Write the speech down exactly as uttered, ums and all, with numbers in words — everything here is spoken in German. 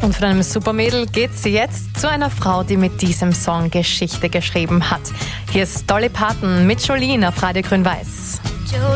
Und von einem Supermädel geht's jetzt zu einer Frau, die mit diesem Song Geschichte geschrieben hat. Hier ist Dolly Parton mit Jolene auf Radio Grün-Weiß.